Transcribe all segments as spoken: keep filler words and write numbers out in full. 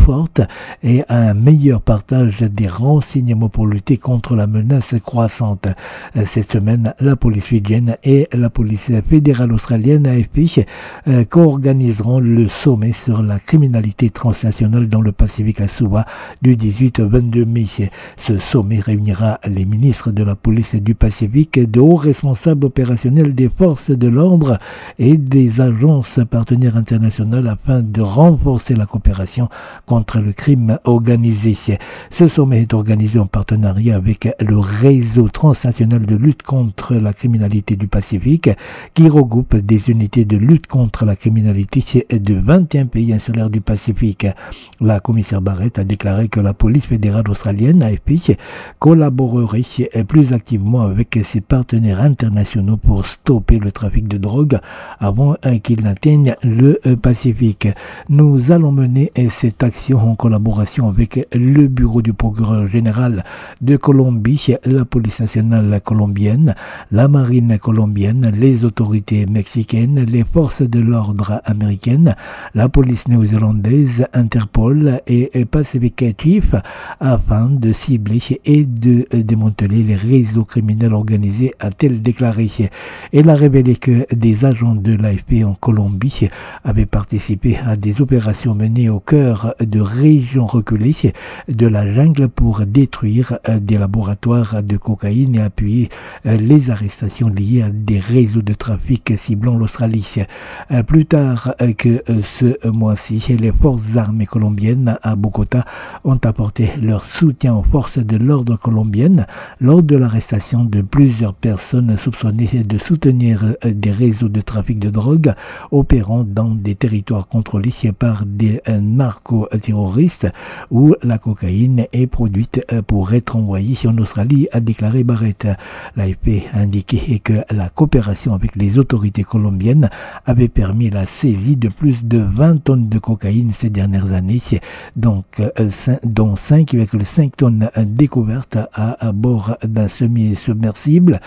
forte et un meilleur partage des renseignements pour lutter contre la menace croissante. Cette semaine, la police fidjienne et la police fédérale australienne A F P euh, co-organiseront le sommet sur la criminalité transnationale dans le Pacifique à Suva du dix-huit au vingt-deux mai. Ce sommet réunira les ministres de la police du Pacifique, de hauts responsables opérationnels des forces de l'ordre et des agences partenaires internationales afin de renforcer la coopération contre le crime organisé. Ce sommet est organisé en partenariat avec le réseau transnational de lutte contre la criminalité du Pacifique qui regroupe des unités de lutte contre la criminalité de vingt et un pays insulaires du Pacifique. La commissaire Barrett a déclaré que la police fédérale australienne A F P collaborerait plus activement avec ses partenaires internationaux pour stopper le trafic de drogue avant qu'il n'atteigne le Pacifique. Nous allons mener cette action en collaboration avec le bureau du procureur général de Colombie, la police nationale colombienne, la marine colombienne, les autorités mexicaines, les forces de l'ordre américaines, la police néo-zélandaise, Interpol et Pacific Chief afin de cibler et de démanteler les réseaux criminels organisés, a-t-elle déclaré. Elle a révélé que des agents de l'A F P en Colombie avaient participé à des opérations menées au cœur de régions reculées de la jungle pour détruire des laboratoires de cocaïne et appuyer les arrestations liées à des réseaux de trafic ciblant l'Australie. Plus tard que ce mois-ci, les forces armées colombiennes à Bogota ont apporté leur soutien aux forces de l'ordre colombiennes lors de l'arrestation de plusieurs personnes soupçonnées de soutenir des réseaux de trafic de drogue opérant dans des territoires contrôlés par des narco-terroristes où la cocaïne est produite pour être envoyée en Australie, a déclaré Barrett. L'A F P a indiqué que la coopération avec les autorités colombiennes avait permis la saisie de plus de vingt tonnes de cocaïne ces dernières années, donc, dont cinq virgule cinq tonnes découvertes à, à bord d'un semi-submersible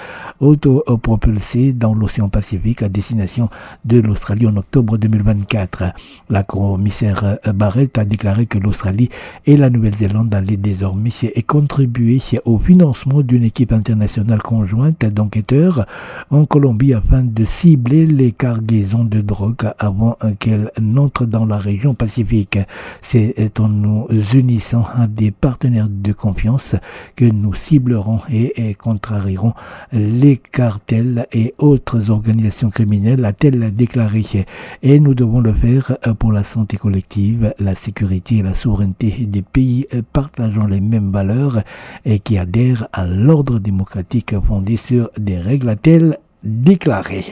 autopropulsé dans l'océan Pacifique à destination de l'Australie en octobre deux mille vingt-quatre. La commissaire Barrett a déclaré que l'Australie et la Nouvelle-Zélande allaient désormais contribuer au financement d'une équipe internationale conjointe d'enquêteurs en Colombie afin de cibler les cargaisons de drogue avant qu'elles n'entrent dans la région Pacifique. C'est en nous unissant à des partenaires de confiance que nous ciblerons et, et contrarierons les cartels et autres organisations criminelles, a-t-elle déclaré. Et nous devons le faire pour la santé collective, la sécurité et la souveraineté des pays partageant les mêmes valeurs et qui adhèrent à l'ordre démocratique fondé sur des règles, a-t-elle déclaré.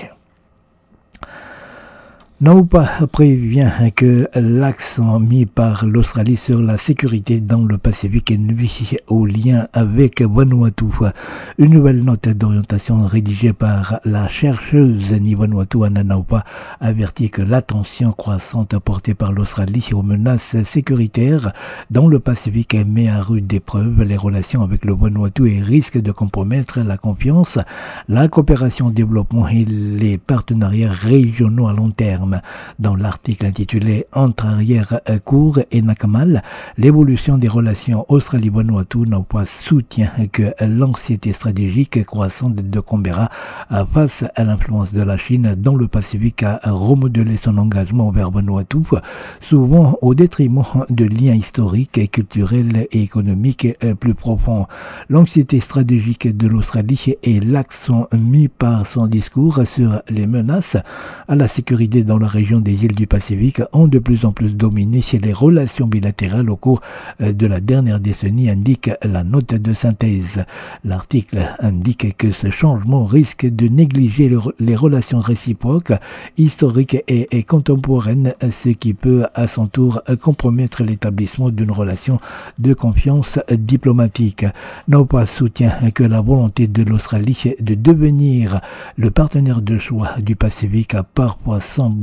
Naupa prévient que l'accent mis par l'Australie sur la sécurité dans le Pacifique nuit au lien avec Vanuatu. Une nouvelle note d'orientation rédigée par la chercheuse ni Vanuatu Anna Naupa avertit que l'attention croissante apportée par l'Australie aux menaces sécuritaires dans le Pacifique met à rude épreuve les relations avec le Vanuatu et risque de compromettre la confiance, la coopération au développement et les partenariats régionaux à long terme. Dans l'article intitulé « Entre arrière-cour et Nakamal, l'évolution des relations Australie-Vanuatu Naupa soutient que l'anxiété stratégique croissante de Canberra face à l'influence de la Chine dans le Pacifique a remodelé son engagement envers Vanuatu, souvent au détriment de liens historiques, culturels et économiques plus profonds. L'anxiété stratégique de l'Australie et l'accent mis par son discours sur les menaces à la sécurité dans la région des îles du Pacifique ont de plus en plus dominé chez les relations bilatérales au cours de la dernière décennie, indique la note de synthèse. L'article indique que ce changement risque de négliger le, les relations réciproques, historiques et, et contemporaines, ce qui peut à son tour compromettre l'établissement d'une relation de confiance diplomatique. Naupa soutient que la volonté de l'Australie de devenir le partenaire de choix du Pacifique a parfois semblé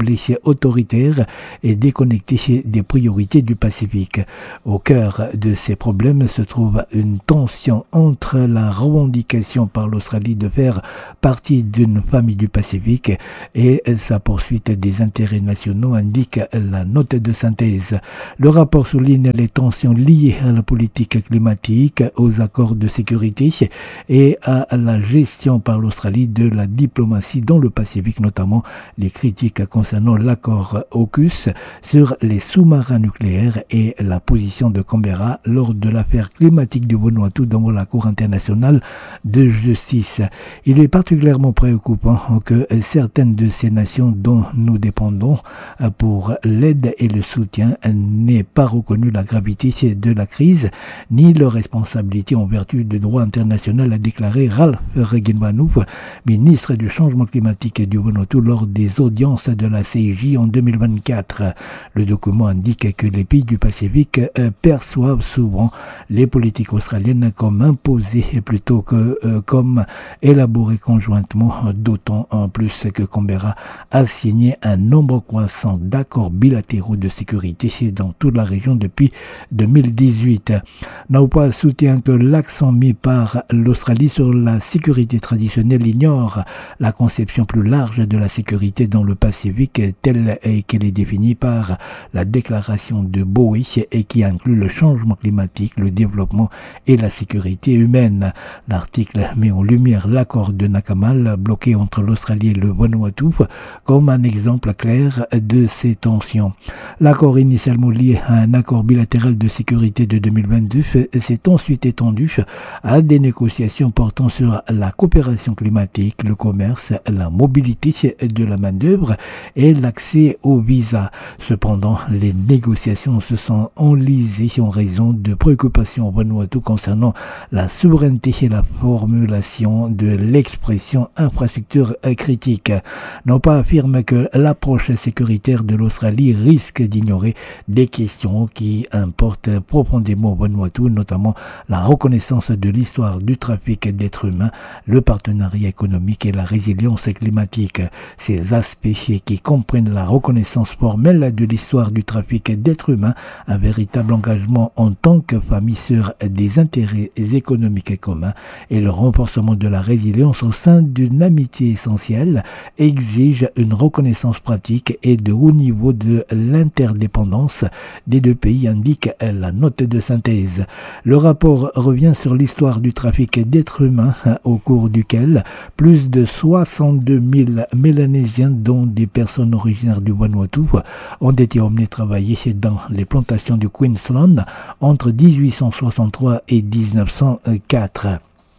semblé autoritaire et déconnecté des priorités du Pacifique. Au cœur de ces problèmes se trouve une tension entre la revendication par l'Australie de faire partie d'une famille du Pacifique et sa poursuite des intérêts nationaux, indique la note de synthèse. Le rapport souligne les tensions liées à la politique climatique, aux accords de sécurité et à la gestion par l'Australie de la diplomatie dans le Pacifique, notamment les critiques concernant l'accord AUKUS sur les sous-marins nucléaires et la position de Canberra lors de l'affaire climatique du Vanuatu devant la Cour internationale de justice. Il est particulièrement préoccupant que certaines de ces nations dont nous dépendons pour l'aide et le soutien n'aient pas reconnu la gravité de la crise ni leur responsabilité en vertu du droit international, a déclaré Ralph Regenbanu, ministre du changement climatique du Vanuatu, lors des audiences de la C I J en deux mille vingt-quatre. Le document indique que les pays du Pacifique perçoivent souvent les politiques australiennes comme imposées plutôt que euh, comme élaborées conjointement, d'autant en plus que Canberra a signé un nombre croissant d'accords bilatéraux de sécurité dans toute la région depuis deux mille dix-huit. Naupa soutient que l'accent mis par l'Australie sur la sécurité traditionnelle ignore la conception plus large de la sécurité dans le Pacifique telle qu'elle est définie par la déclaration de Bowie et qui inclut le changement climatique, le développement et la sécurité humaine. L'article met en lumière l'accord de Nakamal bloqué entre l'Australie et le Vanuatu comme un exemple clair de ces tensions. L'accord initialement lié à un accord bilatéral de sécurité de deux mille vingt-deux s'est ensuite étendu à des négociations portant sur la coopération climatique, le commerce, la mobilité de la main-d'œuvre et l'accès aux visas. Cependant, les négociations se sont enlisées en raison de préoccupations au Vanuatu concernant la souveraineté et la formulation de l'expression infrastructure critique. Naupa affirme que l'approche sécuritaire de l'Australie risque d'ignorer des questions qui importent profondément au Vanuatu, notamment la reconnaissance de l'histoire du trafic d'êtres humains, le partenariat économique et la résilience climatique. Ces aspects qui comprennent la reconnaissance formelle de l'histoire du trafic d'êtres humains, un véritable engagement en tant que famille sur des intérêts économiques communs et le renforcement de la résilience au sein d'une amitié essentielle exigent une reconnaissance pratique et de haut niveau de l'interdépendance des deux pays, indique la note de synthèse. Le rapport revient sur l'histoire du trafic d'êtres humains au cours duquel plus de soixante-deux mille Mélanésiens, dont des personnes originaires du Vanuatu, ont été emmenés travailler dans les plantations du Queensland entre dix-huit cent soixante-trois et dix-neuf cent quatre.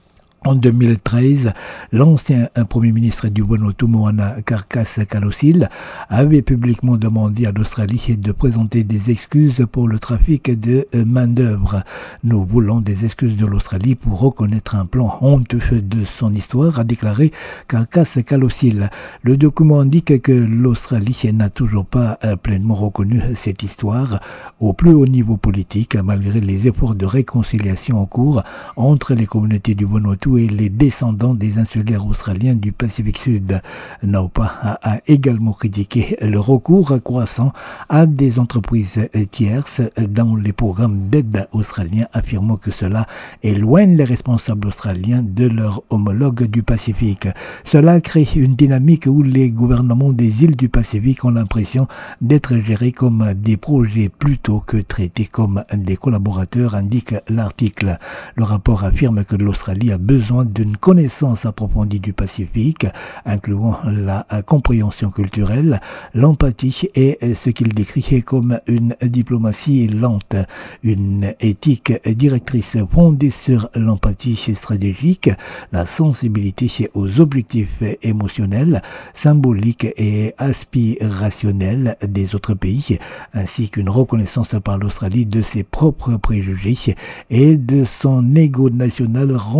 En deux mille treize, l'ancien Premier ministre du Vanuatu, Moana Carcas Calosil, avait publiquement demandé à l'Australie de présenter des excuses pour le trafic de main-d'œuvre. Nous voulons des excuses de l'Australie pour reconnaître un plan honteux de son histoire, a déclaré Carcas Calosil. Le document indique que l'Australie n'a toujours pas pleinement reconnu cette histoire au plus haut niveau politique, malgré les efforts de réconciliation en cours entre les communautés du Vanuatu et les descendants des insulaires australiens du Pacifique Sud. Naupa a, a également critiqué le recours croissant à des entreprises tierces dans les programmes d'aide australiens, affirmant que cela éloigne les responsables australiens de leurs homologues du Pacifique. Cela crée une dynamique où les gouvernements des îles du Pacifique ont l'impression d'être gérés comme des projets plutôt que traités comme des collaborateurs, indique l'article. Le rapport affirme que l'Australie a besoin d'une connaissance approfondie du Pacifique, incluant la compréhension culturelle, l'empathie et ce qu'il décrit comme une diplomatie lente, une éthique directrice fondée sur l'empathie stratégique, la sensibilité aux objectifs émotionnels, symboliques et aspirationnels des autres pays, ainsi qu'une reconnaissance par l'Australie de ses propres préjugés et de son ego national renforcement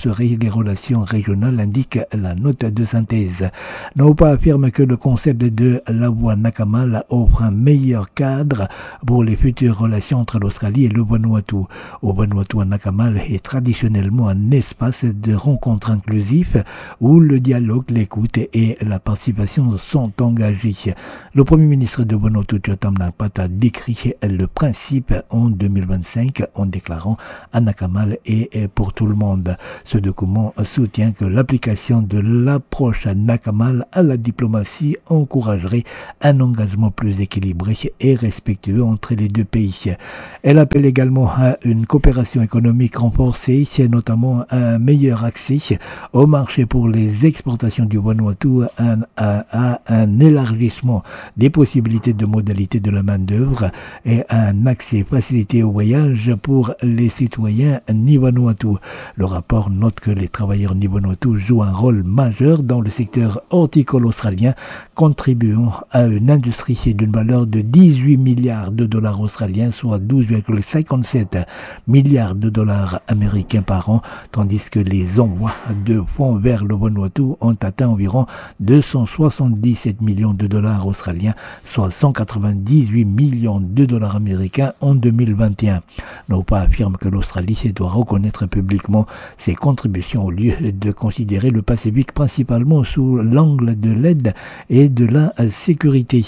renforcerait les relations régionales, indique la note de synthèse. Naopa affirme que le concept de la voie Nakamal offre un meilleur cadre pour les futures relations entre l'Australie et le Vanuatu. Au Vanuatu, Nakamal est traditionnellement un espace de rencontres inclusif où le dialogue, l'écoute et la participation sont engagés. Le Premier ministre de Vanuatu, Jotam Nagpata, a décrit le principe en deux mille vingt-cinq en déclarant Nakamal est pour tout le monde. Ce document soutient que l'application de l'approche Nakamal à la diplomatie encouragerait un engagement plus équilibré et respectueux entre les deux pays. Elle appelle également à une coopération économique renforcée, notamment un meilleur accès au marché pour les exportations du Vanuatu, à, à, à un élargissement des possibilités de modalités de la main-d'œuvre et un accès facilité au voyage pour les citoyens Ni-Vanuatu. Le rapport note que les travailleurs Ni-Vanuatu jouent un rôle majeur dans le secteur horticole australien, contribuant à une industrie d'une valeur de dix-huit milliards de dollars australiens, soit douze virgule cinquante-sept milliards de dollars américains par an, tandis que les envois de fonds vers le Vanuatu ont atteint environ deux cent soixante-dix-sept millions de dollars australiens, soit cent quatre-vingt-dix-huit millions de dollars américains en deux mille vingt et un. Naopa affirme que l'Australie doit reconnaître publiquement ses contributions au lieu de considérer le Pacifique principalement sous l'angle de l'aide et de la sécurité.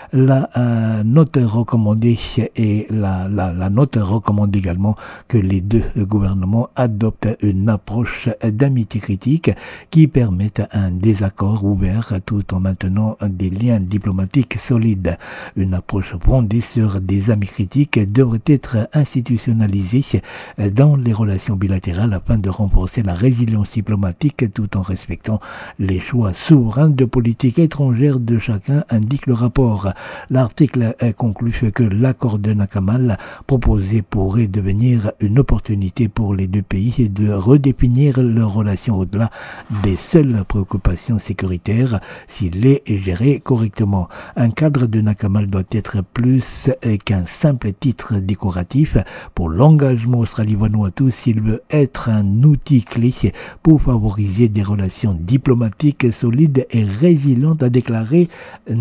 La euh, note recommandée et la, la, la note recommande également que les deux gouvernements adoptent une approche d'amitié critique qui permette un désaccord ouvert tout en maintenant des liens diplomatiques solides. Une approche fondée sur des amis critiques devrait être institutionnalisée dans les relations bilatérales afin de renforcer la résilience diplomatique tout en respectant les choix souverains de politique étrangère de chacun, indique le rapport. L'article conclut que l'accord de Nakamal proposé pourrait devenir une opportunité pour les deux pays de redéfinir leurs relations au-delà des seules préoccupations sécuritaires s'il est géré correctement. Un cadre de Nakamal doit être plus qu'un simple titre décoratif pour l'engagement Australie-Vanuatu s'il veut être un outil clé pour favoriser des relations diplomatiques solides et résilientes, a déclaré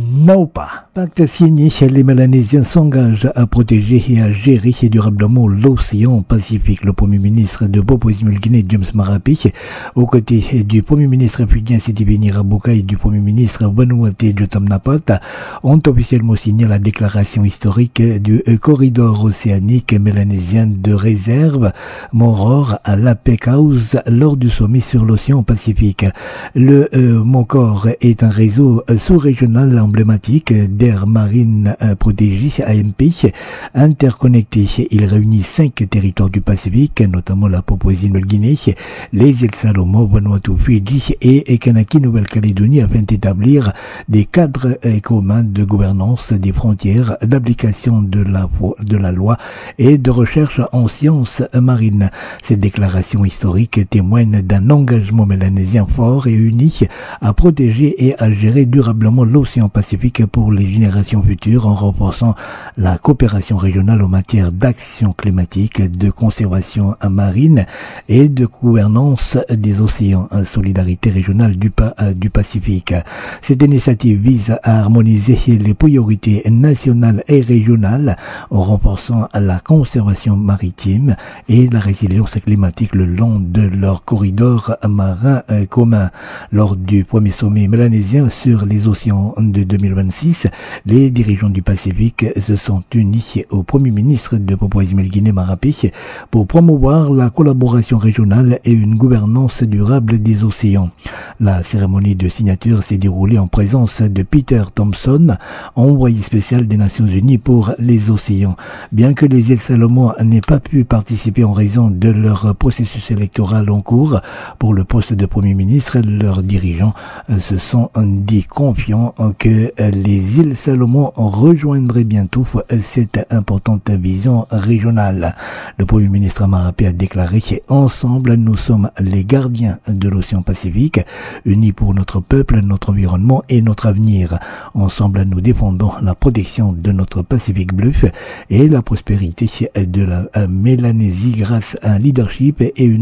Naopa. Pacte signé, les Mélanésiens s'engagent à protéger et à gérer durablement l'océan Pacifique. Le Premier ministre de Papouasie-Nouvelle-Guinée, James Marape, aux côtés du Premier ministre fidjien Sitiveni Rabuka et du Premier ministre vanuatu Jotam Nagpata, ont officiellement signé la déclaration historique du corridor océanique mélanésien de réserve Moror à la Peck House lors du sommet sur l'océan Pacifique. Le euh, MOCOR est un réseau sous-régional emblématique d'aires marines protégées A M P interconnectés. Il réunit cinq territoires du Pacifique, notamment la Papouasie-Nouvelle-Guinée, les îles Salomon, Vanuatu, Fidji et Kanaki, Nouvelle-Calédonie, afin d'établir des cadres communs de gouvernance des frontières, d'application de la, de la loi et de recherche en sciences marines. Cette déclaration historique témoigne d'un engagement mélanésien fort et uni à protéger et à gérer durablement l'océan Pacifique pour les générations futures en renforçant la coopération régionale en matière d'action climatique, de conservation marine et de gouvernance des océans, solidarité régionale du, du Pacifique. Cette initiative vise à harmoniser les priorités nationales et régionales en renforçant la conservation maritime et la résilience climatique le long de leur corridor marin commun. Lors du premier sommet mélanésien sur les océans de deux mille vingt-six, les dirigeants du Pacifique se sont unis au Premier ministre de Papouasie-Nouvelle-Guinée, Marape, pour promouvoir la collaboration régionale et une gouvernance durable des océans. La cérémonie de signature s'est déroulée en présence de Peter Thompson, envoyé spécial des Nations Unies pour les océans. Bien que les îles Salomon n'aient pas pu participer en raison de leur processus électoral en cours pour le poste de Premier ministre, leurs dirigeants se sont dit confiants que les îles Salomon rejoindraient bientôt cette importante vision régionale. Le Premier ministre Marape a déclaré qu'ensemble nous sommes les gardiens de l'océan Pacifique, unis pour notre peuple, notre environnement et notre avenir. Ensemble nous défendons la protection de notre Pacifique bleu et la prospérité de la Mélanésie grâce à un leadership et une action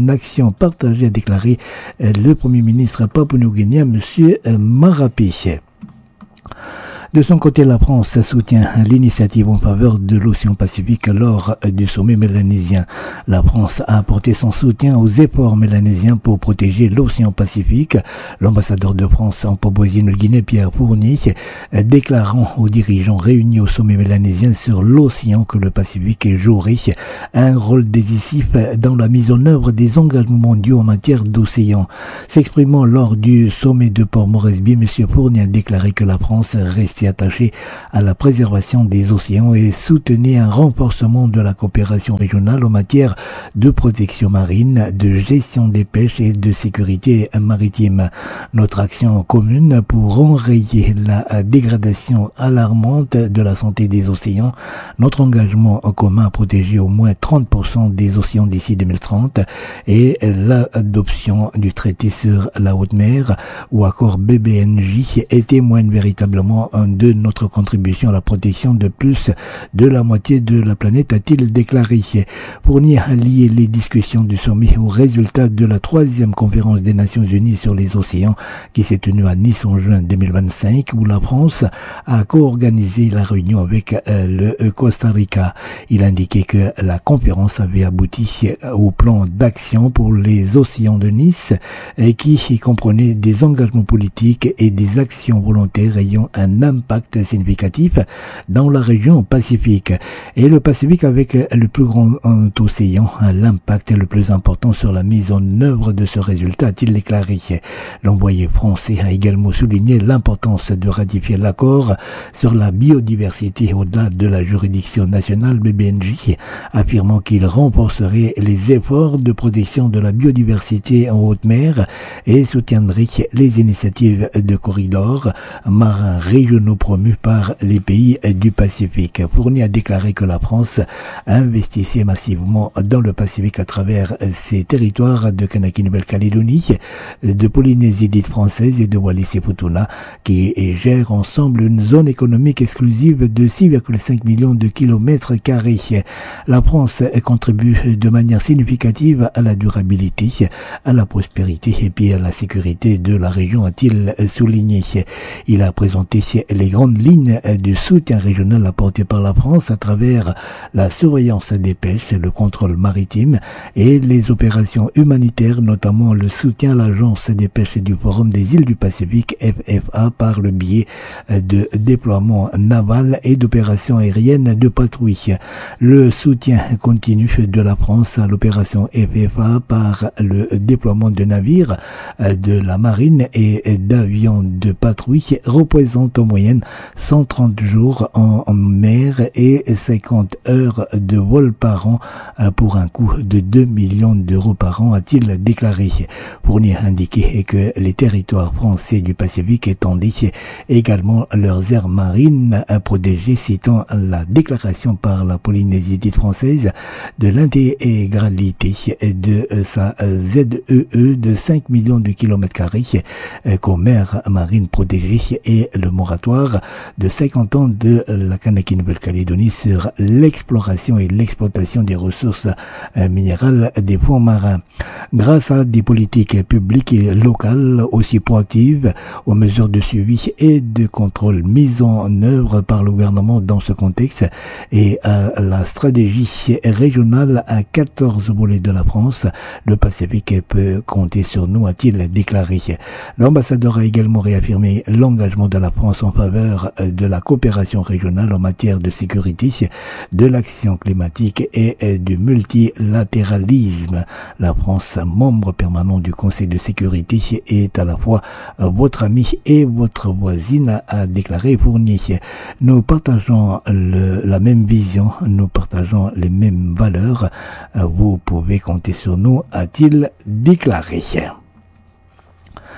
vision partagée, a déclaré le Premier ministre papou-nouguinéen, M. Marape. De son côté, la France soutient l'initiative en faveur de l'océan Pacifique lors du sommet mélanésien. La France a apporté son soutien aux efforts mélanésiens pour protéger l'océan Pacifique. L'ambassadeur de France en Papouasie-Nouvelle-Guinée, Pierre Fournier, déclarant aux dirigeants réunis au sommet mélanésien sur l'océan que le Pacifique jouerait un rôle décisif dans la mise en œuvre des engagements mondiaux en matière d'océan. S'exprimant lors du sommet de Port Moresby, M. Fournier a déclaré que la France restait attaché à la préservation des océans et soutenait un renforcement de la coopération régionale en matière de protection marine, de gestion des pêches et de sécurité maritime. Notre action commune pour enrayer la dégradation alarmante de la santé des océans, notre engagement en commun à protéger au moins trente pour cent des océans d'ici deux mille trente et l'adoption du traité sur la haute mer ou accord B B N J témoignent véritablement de notre contribution à la protection de plus de la moitié de la planète, a-t-il déclaré. Fournier a lié les discussions du sommet aux résultats de la troisième conférence des Nations Unies sur les océans qui s'est tenue à Nice en juin deux mille vingt-cinq, où la France a co-organisé la réunion avec euh, le Costa Rica. Il a indiqué que la conférence avait abouti au plan d'action pour les océans de Nice et qui comprenait des engagements politiques et des actions volontaires ayant un impact significatif dans la région Pacifique. Et le Pacifique avec le plus grand océan, l'impact le plus important sur la mise en œuvre de ce résultat, a-t-il déclaré. L'envoyé français a également souligné l'importance de ratifier l'accord sur la biodiversité au-delà de la juridiction nationale B B N J, affirmant qu'il renforcerait les efforts de protection de la biodiversité en haute mer et soutiendrait les initiatives de corridors marins régionaux promus par les pays du Pacifique. Fournier a déclaré que la France investissait massivement dans le Pacifique à travers ses territoires de Kanaki-Nouvelle-Calédonie, de Polynésie dite française et de Wallis-et-Futuna, qui gèrent ensemble une zone économique exclusive de six virgule cinq millions de kilomètres carrés. La France contribue de manière significative à la durabilité, à la prospérité et puis à la sécurité de la région, a-t-il souligné. Il a présenté les grandes lignes du soutien régional apporté par la France à travers la surveillance des pêches, le contrôle maritime et les opérations humanitaires, notamment le soutien à l'agence des pêches du Forum des îles du Pacifique F F A par le biais de déploiements navals et d'opérations aériennes de patrouille. Le soutien continu de la France à l'opération F F A par le déploiement de navires de la marine et d'avions de patrouille représente en moyenne cent trente jours en mer et cinquante heures de vol par an pour un coût de deux millions d'euros par an, a-t-il déclaré. Fournier a indiqué que les territoires français du Pacifique étendaient également leurs aires marines protégées, citant la déclaration par la Polynésie dite française de l'intégralité de sa Z E E de cinq millions de kilomètres carrés comme aires marines protégées et le moratoire de cinquante ans de la Kanaki-Nouvelle-Calédonie sur l'exploration et l'exploitation des ressources minérales des fonds marins. Grâce à des politiques publiques et locales aussi proactives aux mesures de suivi et de contrôle mises en œuvre par le gouvernement dans ce contexte et à la stratégie régionale à quatorze volets de la France, le Pacifique peut compter sur nous, a-t-il déclaré. L'ambassadeur a également réaffirmé l'engagement de la France en faveur de la coopération régionale en matière de sécurité, de l'action climatique et du multilatéralisme. La France, membre permanent du Conseil de sécurité, est à la fois votre ami et votre voisine, a déclaré Fournier. Nous partageons le, la même vision, nous partageons les mêmes valeurs. Vous pouvez compter sur nous, a-t-il déclaré.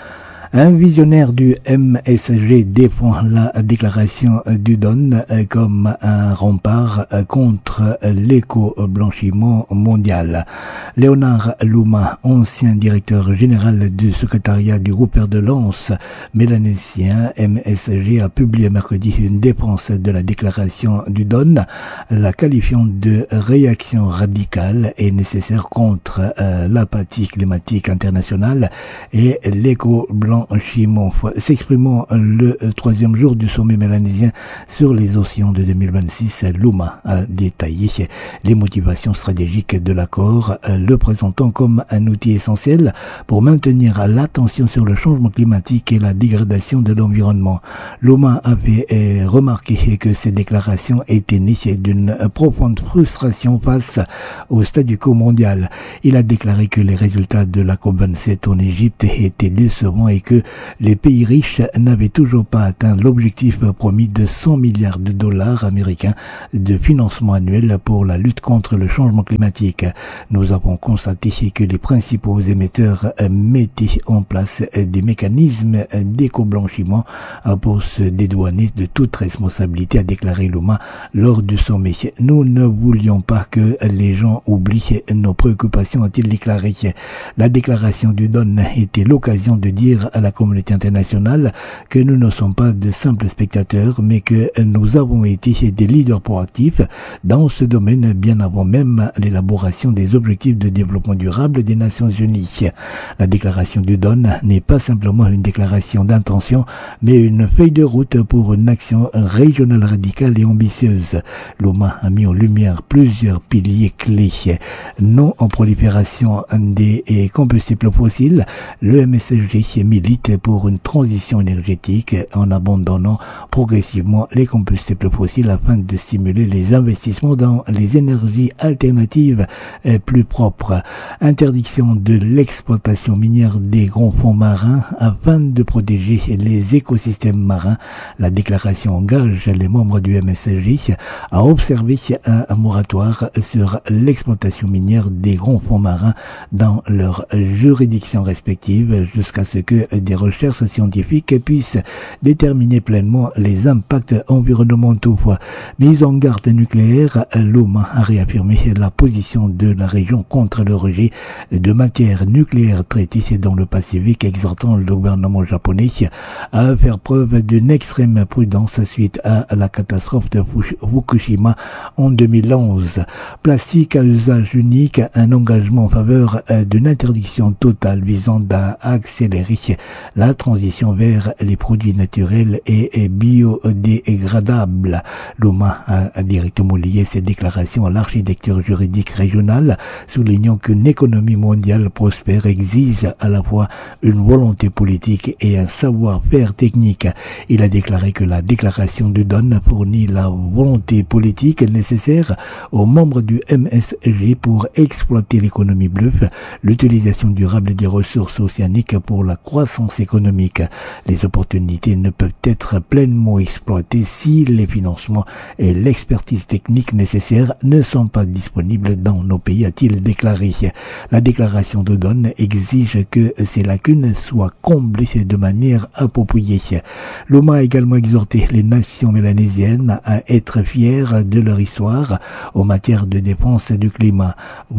Un visionnaire du M S G défend la déclaration du Don comme un rempart contre l'éco-blanchiment mondial. Léonard Louma, ancien directeur général du secrétariat du groupe Fer de Lance mélanésien M S G, a publié mercredi une défense de la déclaration du Don, la qualifiant de réaction radicale et nécessaire contre euh, l'apathie climatique internationale et l'éco-blanchiment. S'exprimant le troisième jour du sommet mélanésien sur les océans de deux mille vingt-six, Louma a détaillé les motivations stratégiques de l'accord, le présentant comme un outil essentiel pour maintenir l'attention sur le changement climatique et la dégradation de l'environnement. Louma avait eh, remarqué que ces déclarations étaient nées d'une profonde frustration face au statu quo mondial. Il a déclaré que les résultats de la COP vingt-sept en Égypte étaient décevants et que les pays riches n'avaient toujours pas atteint l'objectif promis de cent milliards de dollars américains de financement annuel pour la lutte contre le changement climatique. Nous avons constaté que les principaux émetteurs mettaient en place des mécanismes d'éco-blanchiment pour se dédouaner de toute responsabilité, a déclaré Louma lors du sommet. Nous ne voulions pas que les gens oublient nos préoccupations, a-t-il déclaré. La déclaration du Don était l'occasion de dire à la communauté internationale que nous ne sommes pas de simples spectateurs, mais que nous avons été des leaders proactifs dans ce domaine bien avant même l'élaboration des objectifs de développement durable des Nations Unies. La déclaration du Don n'est pas simplement une déclaration d'intention, mais une feuille de route pour une action régionale radicale et ambitieuse. Louma a mis en lumière plusieurs piliers clés. Non en prolifération des combustibles fossiles, le M S G milite pour une transition énergétique en abandonnant progressivement les combustibles fossiles afin de stimuler les investissements dans les énergies alternatives plus propres. Interdiction de l'exploitation minière des grands fonds marins afin de protéger les écosystèmes marins. La déclaration engage les membres du M S G à observer un moratoire sur l'exploitation minière des grands fonds marins dans leurs juridictions respectives jusqu'à ce que des recherches scientifiques puissent déterminer pleinement les impacts environnementaux. Mise en garde nucléaire, Louma a réaffirmé la position de la région contre le rejet de matières nucléaires traitées dans le Pacifique, exhortant le gouvernement japonais à faire preuve d'une extrême prudence suite à la catastrophe de Fukushima en deux mille onze. Plastique à usage unique, un engagement en faveur d'une interdiction totale visant à accélérer la transition vers les produits naturels et biodégradables. Louma a directement lié ses déclarations à l'architecture juridique régionale, soulignant qu'une économie mondiale prospère exige à la fois une volonté politique et un savoir-faire technique. Il a déclaré que la déclaration du Don fournit la volonté politique nécessaire aux membres du M S G pour exploiter l'économie bleue, l'utilisation durable des ressources océaniques pour la croissance économique. Les opportunités ne peuvent être pleinement exploitées si les financements et l'expertise technique nécessaires ne sont pas disponibles dans nos pays, a-t-il déclaré. La déclaration de Don exige que ces lacunes soient comblées de manière appropriée. Louma a également exhorté les nations mélanésiennes à être fières de leur histoire en matière de défense du climat.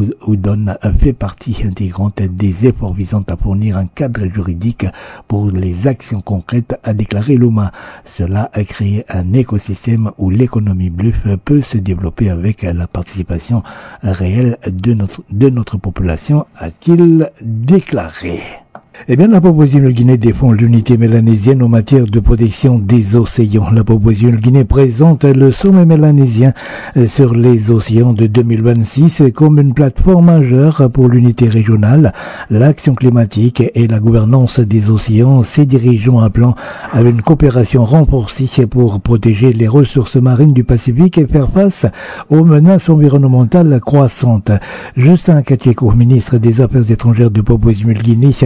Don fait partie intégrante des efforts visant à fournir un cadre juridique pour les actions concrètes, a déclaré Louma. Cela a créé un écosystème où l'économie bleue peut se développer avec la participation réelle de notre, de notre population, a-t-il déclaré. Eh bien, la Papouasie-Nouvelle-Guinée défend l'unité mélanésienne en matière de protection des océans. La Papouasie-Nouvelle-Guinée présente le sommet mélanésien sur les océans de deux mille vingt-six comme une plateforme majeure pour l'unité régionale, l'action climatique et la gouvernance des océans. Ses dirigeants appelant à une coopération renforcée pour protéger les ressources marines du Pacifique et faire face aux menaces environnementales croissantes. Justin Kacheko, ministre des Affaires étrangères de Papouasie-Nouvelle-Guinée, a déclaré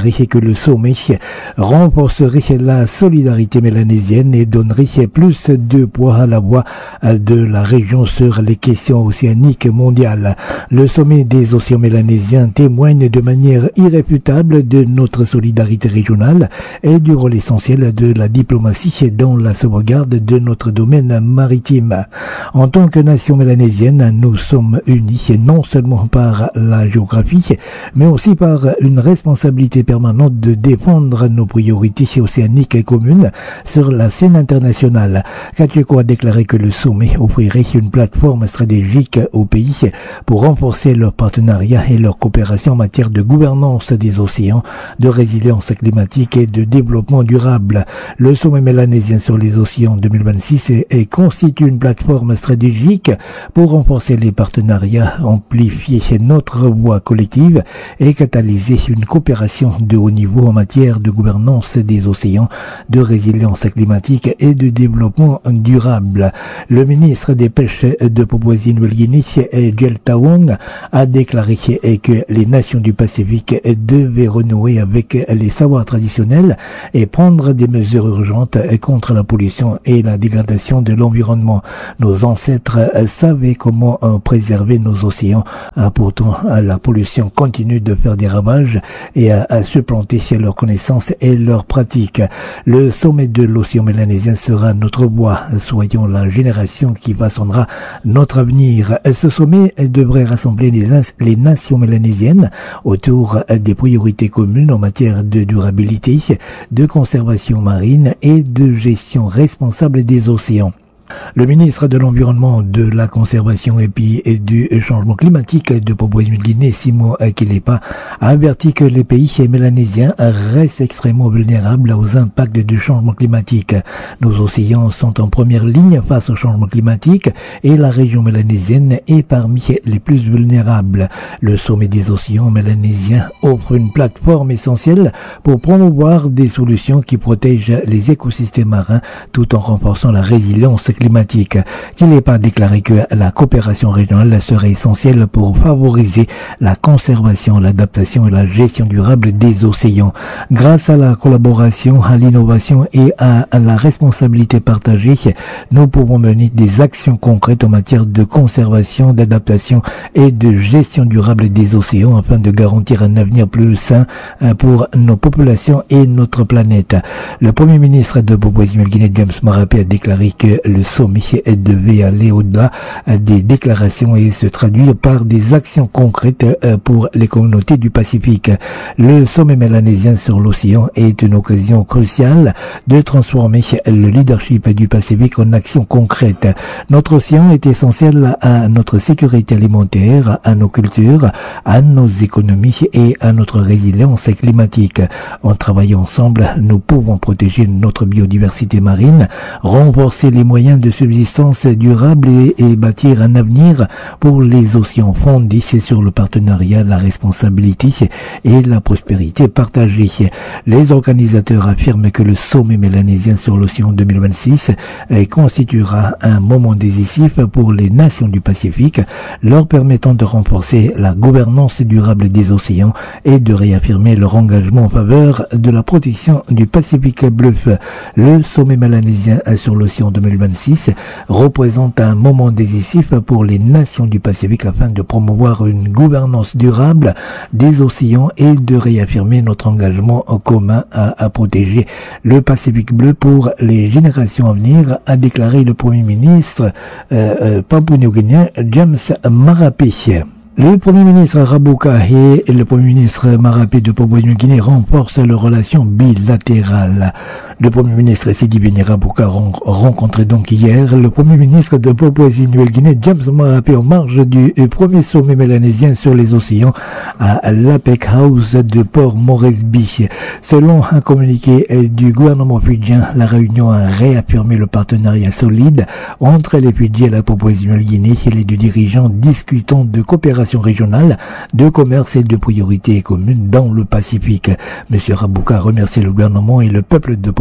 déclaré que le sommet renforcerait la solidarité mélanésienne et donnerait plus de poids à la voix de la région sur les questions océaniques mondiales. Le sommet des océans mélanésiens témoigne de manière irréfutable de notre solidarité régionale et du rôle essentiel de la diplomatie dans la sauvegarde de notre domaine maritime. En tant que nation mélanésienne, nous sommes unis non seulement par la géographie, mais aussi par une responsabilité permanente de défendre nos priorités océaniques communes sur la scène internationale. Kacheko a déclaré que le sommet offrirait une plateforme stratégique aux pays pour renforcer leur partenariat et leur coopération en matière de gouvernance des océans, de résilience climatique et de développement durable. Le sommet mélanésien sur les océans deux mille vingt-six et, et constitue une plateforme stratégique pour renforcer les partenariats, amplifier notre voix collective et catalyser une coopération de haut niveau en matière de gouvernance des océans, de résilience climatique et de développement durable. Le ministre des Pêches de Papouasie-Nouvelle-Guinée, Jel Tawong, a déclaré que les nations du Pacifique devaient renouer avec les savoirs traditionnels et prendre des mesures urgentes contre la pollution et la dégradation de l'environnement. Nos ancêtres savaient comment préserver nos océans. Pourtant, la pollution continue de faire des ravages et à supplanter leurs connaissances et leurs pratiques. Le sommet de l'océan mélanésien sera notre voix. Soyons la génération qui façonnera notre avenir. Ce sommet devrait rassembler les, les nations mélanésiennes autour des priorités communes en matière de durabilité, de conservation marine et de gestion responsable des océans. Le ministre de l'Environnement, de la Conservation et puis du Changement climatique de Papouasie-Nouvelle-Guinée, Simo Kilepa, a averti que les pays mélanésiens restent extrêmement vulnérables aux impacts du changement climatique. Nos océans sont en première ligne face au changement climatique et la région mélanésienne est parmi les plus vulnérables. Le sommet des océans mélanésiens offre une plateforme essentielle pour promouvoir des solutions qui protègent les écosystèmes marins tout en renforçant la résilience climatique. climatique. Kilepa a déclaré que la coopération régionale serait essentielle pour favoriser la conservation, l'adaptation et la gestion durable des océans. Grâce à la collaboration, à l'innovation et à la responsabilité partagée, nous pouvons mener des actions concrètes en matière de conservation, d'adaptation et de gestion durable des océans afin de garantir un avenir plus sain pour nos populations et notre planète. Le Premier ministre de Papouasie-Nouvelle-Guinée, James Marape, a déclaré que le sommet devait aller au-delà des déclarations et se traduire par des actions concrètes pour les communautés du Pacifique. Le sommet mélanésien sur l'océan est une occasion cruciale de transformer le leadership du Pacifique en actions concrètes. Notre océan est essentiel à notre sécurité alimentaire, à nos cultures, à nos économies et à notre résilience climatique. En travaillant ensemble, nous pouvons protéger notre biodiversité marine, renforcer les moyens de subsistance durable et, et bâtir un avenir pour les océans fondés sur le partenariat, la responsabilité et la prospérité partagée. Les organisateurs affirment que le sommet mélanésien sur l'océan deux mille vingt-six constituera un moment décisif pour les nations du Pacifique, leur permettant de renforcer la gouvernance durable des océans et de réaffirmer leur engagement en faveur de la protection du Pacifique bleu. Le sommet mélanésien sur l'océan deux mille vingt-six représente un moment décisif pour les nations du Pacifique afin de promouvoir une gouvernance durable des océans et de réaffirmer notre engagement commun à, à protéger le Pacifique bleu pour les générations à venir, a déclaré le Premier ministre euh, euh, papou-néo-guinéen James Marape. Le Premier ministre Rabuka et le Premier ministre Marape de Papouasie-Nouvelle-Guinée renforcent leurs relations bilatérales. Le Premier ministre Sidi Beni Rabuka rencontrait donc hier le Premier ministre de Papouasie-Nouvelle-Guinée James Marape en marge du premier sommet mélanésien sur les océans à l'Apec House de Port Moresby. Selon un communiqué du gouvernement fidjien, la réunion a réaffirmé le partenariat solide entre les Fidji et la Papouasie-Nouvelle-Guinée et les deux dirigeants discutant de coopération régionale, de commerce et de priorités communes dans le Pacifique. M. Rabuka a remercié le gouvernement et le peuple de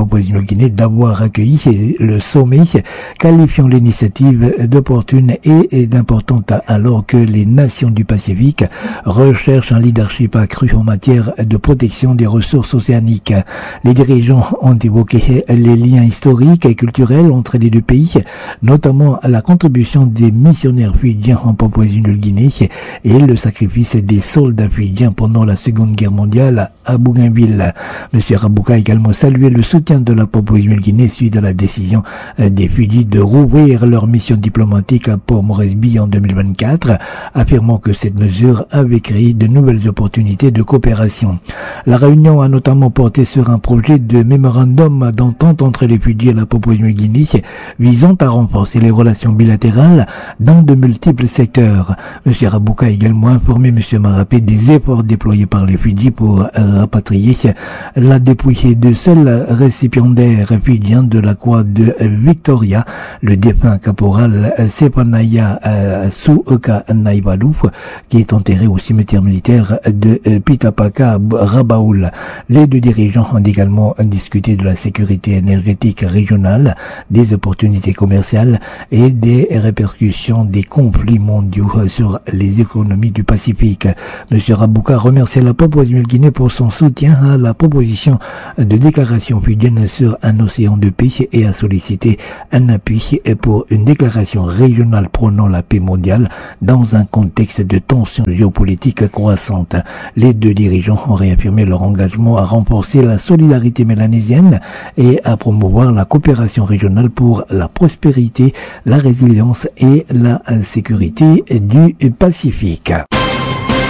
Papouasie-Nouvelle-Guinée d'avoir accueilli le sommet, qualifiant l'initiative d'opportune et d'importante alors que les nations du Pacifique recherchent un leadership accru en matière de protection des ressources océaniques. Les dirigeants ont évoqué les liens historiques et culturels entre les deux pays, notamment la contribution des missionnaires fidjiens en Papouasie-Nouvelle-Guinée et le sacrifice des soldats fidjiens pendant la Seconde Guerre mondiale à Bougainville. Monsieur Rabuka a également salué le soutien de la Papouasie-Nouvelle-Guinée suite à la décision des Fidji de rouvrir leur mission diplomatique à Port Moresby en deux mille vingt-quatre, affirmant que cette mesure avait créé de nouvelles opportunités de coopération. La réunion a notamment porté sur un projet de mémorandum d'entente entre les Fidji et la Papouasie-Nouvelle-Guinée visant à renforcer les relations bilatérales dans de multiples secteurs. Monsieur Rabuka a également informé Monsieur Marapé des efforts déployés par les Fidji pour rapatrier la dépouille de seul récipiendaire fidjien de la croix de Victoria, le défunt caporal Sepanaya euh, Suuka Naivalu, qui est enterré au cimetière militaire de euh, Pitapaka Rabaul. Les deux dirigeants ont également discuté de la sécurité énergétique régionale, des opportunités commerciales et des répercussions des conflits mondiaux sur les économies du Pacifique. Monsieur Rabuka a remercié la Papouasie-Nouvelle-Guinée pour son soutien à la proposition de déclaration fidjienne sur un océan de paix et a sollicité un appui pour une déclaration régionale prônant la paix mondiale dans un contexte de tensions géopolitiques croissantes. Les deux dirigeants ont réaffirmé leur engagement à renforcer la solidarité mélanésienne et à promouvoir la coopération régionale pour la prospérité, la résilience et la sécurité du Pacifique.